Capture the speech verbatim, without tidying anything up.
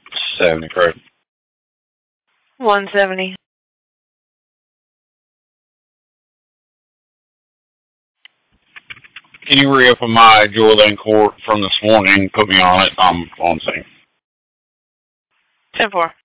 seventy, correct. one seventy. Can you reopen my Joyland court from this morning and put me on it? I'm on scene. ten four.